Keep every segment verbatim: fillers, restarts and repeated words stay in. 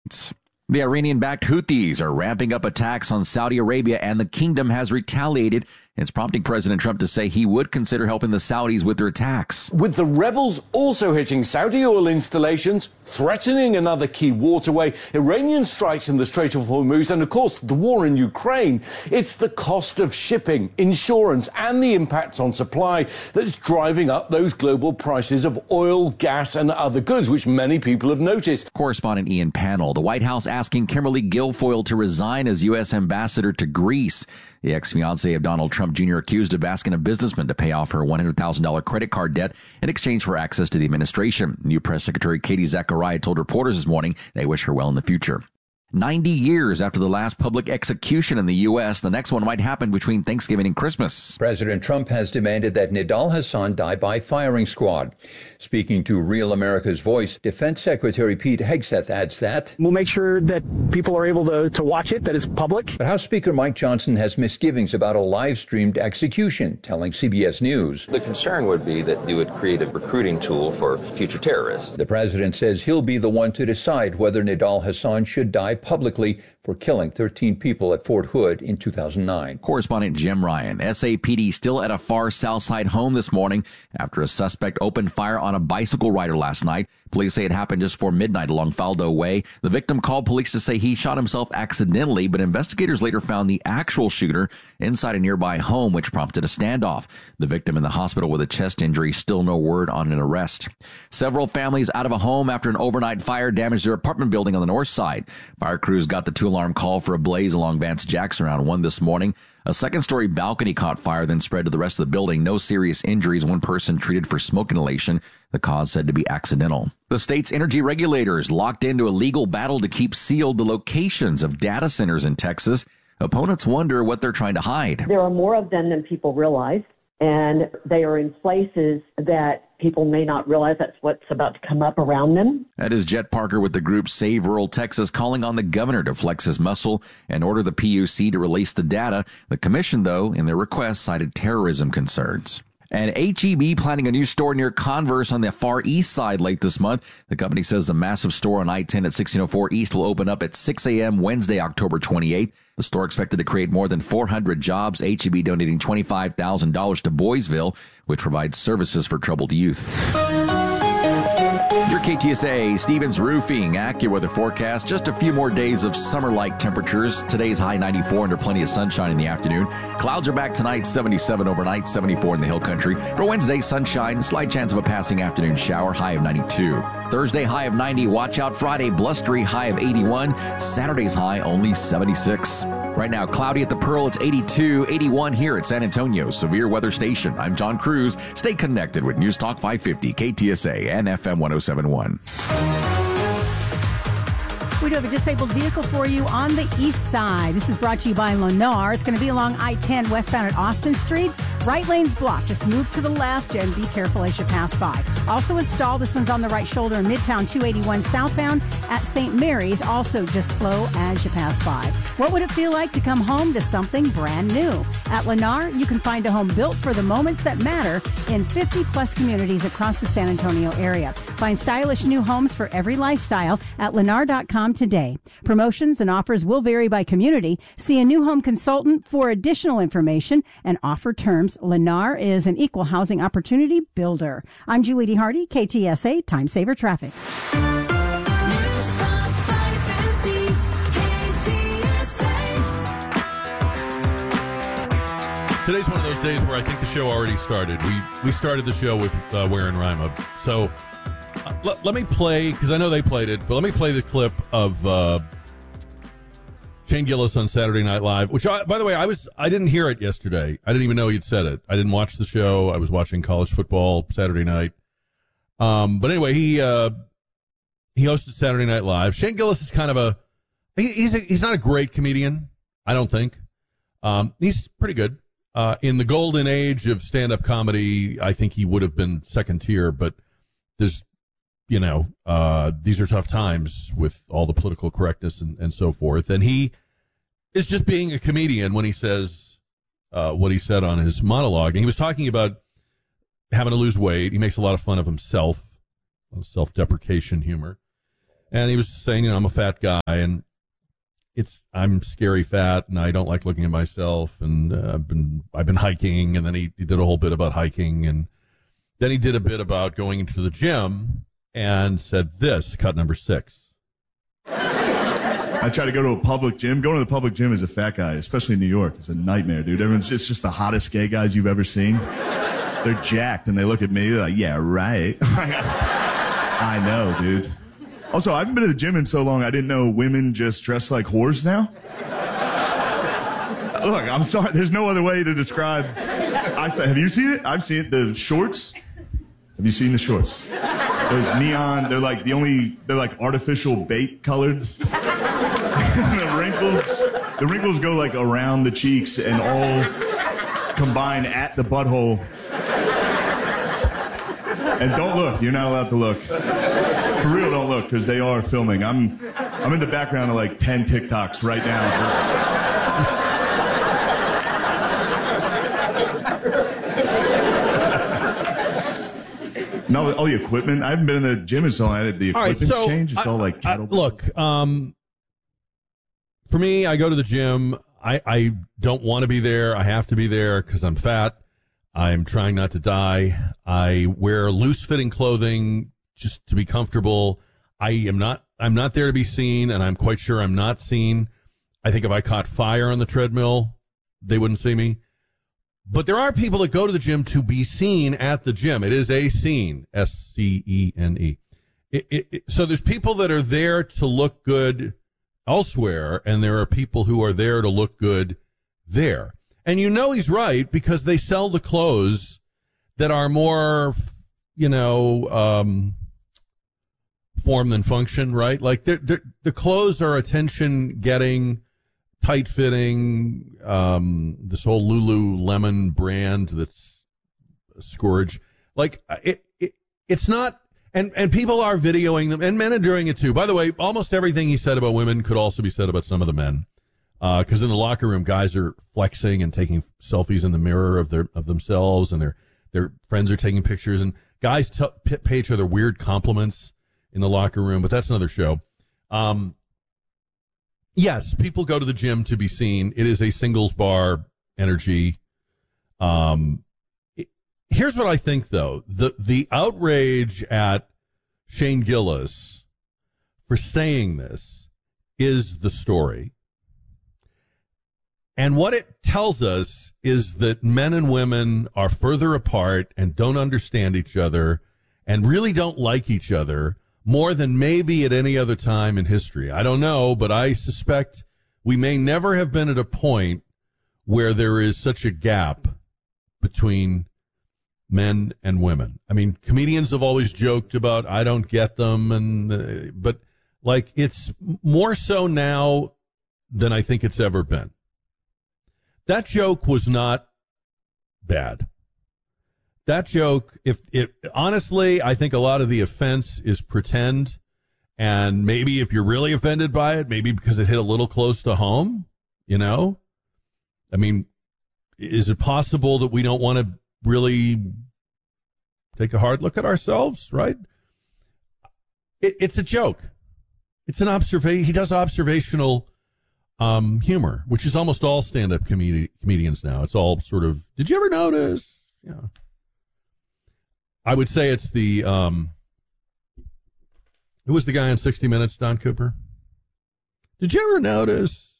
States. The Iranian-backed Houthis are ramping up attacks on Saudi Arabia, and the kingdom has retaliated. It's prompting President Trump to say he would consider helping the Saudis with their attacks. With the rebels also hitting Saudi oil installations, threatening another key waterway, Iranian strikes in the Strait of Hormuz, and of course the war in Ukraine, it's the cost of shipping, insurance, and the impacts on supply that's driving up those global prices of oil, gas, and other goods, which many people have noticed. Correspondent Ian Pannell, the White House asking Kimberly Guilfoyle to resign as U S ambassador to Greece. The ex-fiancée of Donald Trump Junior accused of asking a businessman to pay off her one hundred thousand dollars credit card debt in exchange for access to the administration. New Press Secretary Katie Zachariah told reporters this morning they wish her well in the future. ninety years after the last public execution in the U S, the next one might happen between Thanksgiving and Christmas. President Trump has demanded that Nidal Hasan die by firing squad. Speaking to Real America's Voice, Defense Secretary Pete Hegseth adds that we'll make sure that people are able to, to watch it, that it's public. But House Speaker Mike Johnson has misgivings about a live-streamed execution, telling C B S News. The concern would be that you would create a recruiting tool for future terrorists. The president says he'll be the one to decide whether Nidal Hasan should die publicly for killing thirteen people at Fort Hood in two thousand nine. Correspondent Jim Ryan. S A P D still at a far south side home this morning after a suspect opened fire on a bicycle rider last night. Police say it happened just before midnight along Faldo Way. The victim called police to say he shot himself accidentally, but investigators later found the actual shooter inside a nearby home, which prompted a standoff. The victim in the hospital with a chest injury, still no word on an arrest. Several families out of a home after an overnight fire damaged their apartment building on the north side. Fire crews got the two-alarm call for a blaze along Vance Jackson around one this morning. A second-story balcony caught fire, then spread to the rest of the building. No serious injuries. One person treated for smoke inhalation. The cause said to be accidental. The state's energy regulators locked into a legal battle to keep sealed the locations of data centers in Texas. Opponents wonder what they're trying to hide. There are more of them than people realize, and they are in places that people may not realize that's what's about to come up around them. That is Jet Parker with the group Save Rural Texas calling on the governor to flex his muscle and order the P U C to release the data. The commission, though, in their request cited terrorism concerns. And H E B planning a new store near Converse on the far east side late this month. The company says the massive store on I ten at sixteen oh four East will open up at six a.m. Wednesday, October twenty-eighth. The store expected to create more than four hundred jobs, H E B donating twenty-five thousand dollars to Boysville, which provides services for troubled youth. Your K T S A Stevens Roofing AccuWeather forecast. Just a few more days of summer-like temperatures. Today's high ninety-four under plenty of sunshine in the afternoon. Clouds are back tonight, seventy-seven overnight, seventy-four in the hill country. For Wednesday, sunshine, slight chance of a passing afternoon shower, high of ninety-two. Thursday, high of ninety. Watch out Friday, blustery, high of eighty-one. Saturday's high, only seventy-six. Right now, cloudy at the Pearl, it's eighty-two, eighty-one here at San Antonio Severe Weather Station. I'm John Cruz. Stay connected with News Talk five fifty, K T S A, and F M one oh seven point one. We do have a disabled vehicle for you on the east side. This is brought to you by Lennar. It's going to be along I ten westbound at Austin Street. Right lane's blocked. Just move to the left and be careful as you pass by. Also installed, this one's on the right shoulder in Midtown two eighty-one southbound at Saint Mary's. Also just slow as you pass by. What would it feel like to come home to something brand new? At Lennar, you can find a home built for the moments that matter in fifty plus communities across the San Antonio area. Find stylish new homes for every lifestyle at Lennar dot com today. Promotions and offers will vary by community. See a new home consultant for additional information and offer terms. Lennar is an equal housing opportunity builder. I'm Julie D. Hardy, K T S A Time Saver Traffic. Today's one of those days where I think the show already started. We we started the show with uh, Ware and Rima. So uh, l- let me play, because I know they played it, but let me play the clip of uh, Shane Gillis on Saturday Night Live, which, I, by the way, I was I didn't hear it yesterday. I didn't even know he'd said it. I didn't watch the show. I was watching college football Saturday night. Um, but anyway, he uh, he hosted Saturday Night Live. Shane Gillis is kind of a he, he's a, he's not a great comedian, I don't think. Um, he's pretty good. Uh, in the golden age of stand-up comedy, I think he would have been second tier, but there's, you know, uh, these are tough times with all the political correctness and, and so forth. And he is just being a comedian when he says uh, what he said on his monologue. And he was talking about having to lose weight. He makes a lot of fun of himself, self-deprecation humor. And he was saying, you know, I'm a fat guy, and it's I'm scary fat, and I don't like looking at myself, and uh, I've been I've been hiking, and then he, he did a whole bit about hiking, and then he did a bit about going into the gym, and said this, cut number six. I try to go to a public gym. Going to the public gym as a fat guy, especially in New York, it's a nightmare, dude. Everyone's it's just the hottest gay guys you've ever seen. They're jacked, and they look at me, they're like, yeah, right. I know, dude. Also, I haven't been to the gym in so long, I didn't know women just dress like whores now. Look, I'm sorry, there's no other way to describe. I Have you seen it? I've seen it. The shorts. Have you seen the shorts? There's neon, they're like the only, they're like artificial bait colored. the wrinkles, the wrinkles go like around the cheeks and all combine at the butthole. And don't look, you're not allowed to look. For real, don't look, because they are filming. I'm I'm in the background of like ten TikToks right now. No, all the equipment. I haven't been in the gym in so long. The equipment's right, so changed. It's I, all like I, look, um, for me, I go to the gym. I, I don't want to be there. I have to be there because I'm fat. I'm trying not to die. I wear loose-fitting clothing just to be comfortable. I am not. I'm not there to be seen, and I'm quite sure I'm not seen. I think if I caught fire on the treadmill, they wouldn't see me. But there are people that go to the gym to be seen at the gym. It is a scene, S C E N E. It, it, it, so there's people that are there to look good elsewhere, and there are people who are there to look good there. And you know he's right because they sell the clothes that are more, you know, um, form than function, right? Like they're, they're, the clothes are attention-getting, tight-fitting, um, this whole Lululemon brand that's a scourge. Like, it, it, it's not, and, and people are videoing them, and men are doing it too. By the way, almost everything he said about women could also be said about some of the men. Because uh, in the locker room, guys are flexing and taking selfies in the mirror of their of themselves, and their their friends are taking pictures, and guys t- pay each other weird compliments in the locker room. But that's another show. Um, yes, people go to the gym to be seen. It is a singles bar energy. Um, it, here's what I think, though: the the outrage at Shane Gillis for saying this is the story. And what it tells us is that men and women are further apart and don't understand each other and really don't like each other more than maybe at any other time in history. I don't know, but I suspect we may never have been at a point where there is such a gap between men and women. I mean, comedians have always joked about, I don't get them, and uh, but like it's more so now than I think it's ever been. That joke was not bad. That joke, if it honestly, I think a lot of the offense is pretend, and maybe if you're really offended by it, maybe because it hit a little close to home, you know? I mean, is it possible that we don't want to really take a hard look at ourselves, right? It, it's a joke. It's an observation. He does observational Um, humor, which is almost all stand-up comedi- comedians now. It's all sort of, did you ever notice? Yeah. I would say it's the, um, who was the guy on sixty minutes, Don Cooper? Did you ever notice?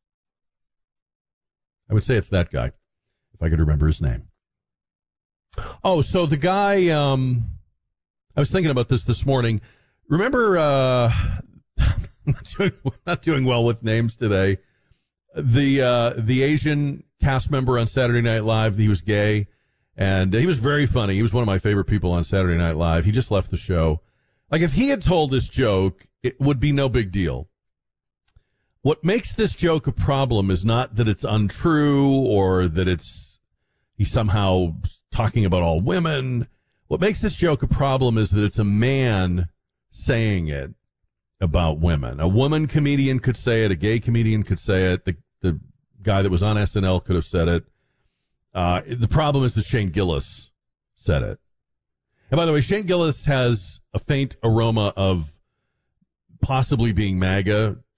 I would say it's that guy, if I could remember his name. Oh, so the guy, um, I was thinking about this this morning. Remember, uh, Not doing, not doing well with names today. The uh, the Asian cast member on Saturday Night Live, he was gay, and he was very funny. He was one of my favorite people on Saturday Night Live. He just left the show. Like, if he had told this joke, it would be no big deal. What makes this joke a problem is not that it's untrue or that it's he's somehow talking about all women. What makes this joke a problem is that it's a man saying it about women. A woman comedian could say it. A gay comedian could say it. The the guy that was on S N L could have said it. Uh, the problem is that Shane Gillis said it. And by the way, Shane Gillis has a faint aroma of possibly being MAGA